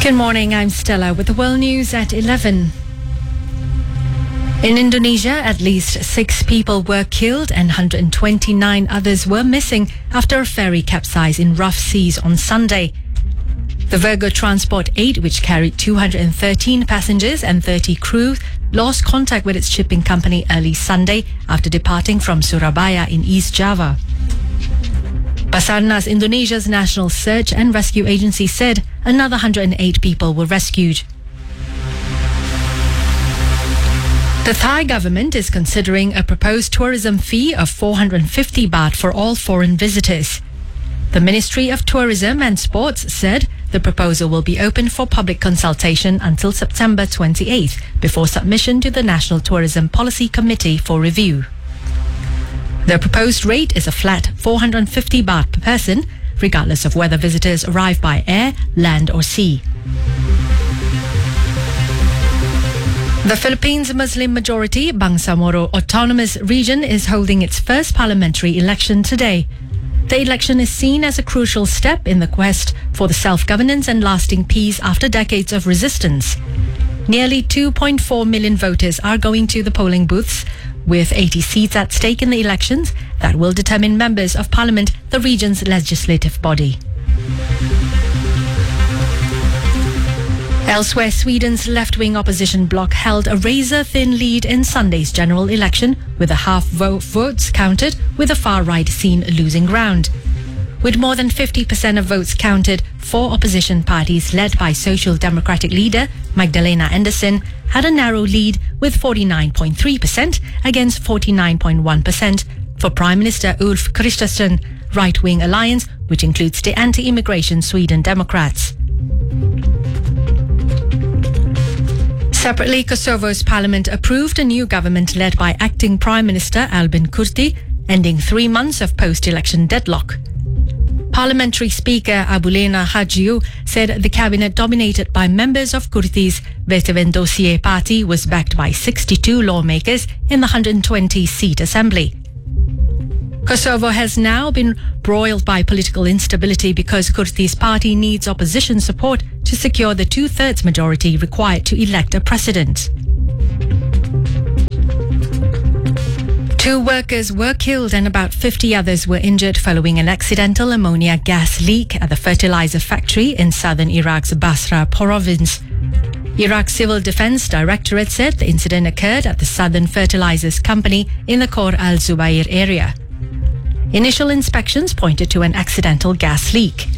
Good morning, I'm Stella with the World News at 11. In Indonesia, at least 6 people were killed and 129 others were missing after a ferry capsized in rough seas on Sunday. The Virgo Transport 8, which carried 213 passengers and 30 crew, lost contact with its shipping company early Sunday after departing from Surabaya in East Java. Basarnas, Indonesia's national search and rescue agency, said another 108 people were rescued. The Thai government is considering a proposed tourism fee of 450 baht for all foreign visitors. The Ministry of Tourism and Sports said the proposal will be open for public consultation until September 28th before submission to the National Tourism Policy Committee for review. The proposed rate is a flat 450 baht per person, regardless of whether visitors arrive by air, land or sea. The Philippines' Muslim-majority Bangsamoro Autonomous Region is holding its first parliamentary election today. The election is seen as a crucial step in the quest for the self-governance and lasting peace after decades of resistance. Nearly 2.4 million voters are going to the polling booths, with 80 seats at stake in the elections that will determine members of parliament, the region's legislative body. Elsewhere, Sweden's left-wing opposition bloc held a razor-thin lead in Sunday's general election, with a half votes counted, with the far-right seen losing ground. With more than 50% of votes counted, 4 opposition parties led by Social Democratic leader Magdalena Andersson had a narrow lead with 49.3% against 49.1% for Prime Minister Ulf Kristersson right-wing alliance, which includes the anti-immigration Sweden Democrats. Separately, Kosovo's parliament approved a new government led by acting Prime Minister Albin Kurti, ending 3 months of post-election deadlock. Parliamentary Speaker Abulena Hajiu said the cabinet, dominated by members of Kurti's Veteran Dossier party, was backed by 62 lawmakers in the 120-seat assembly. Kosovo has now been broiled by political instability because Kurti's party needs opposition support to secure the 2/3 majority required to elect a president. 2 workers were killed and about 50 others were injured following an accidental ammonia gas leak at the fertilizer factory in southern Iraq's Basra province. Iraq's Civil Defense Directorate said the incident occurred at the Southern Fertilizers Company in the Khor al-Zubair area. Initial inspections pointed to an accidental gas leak.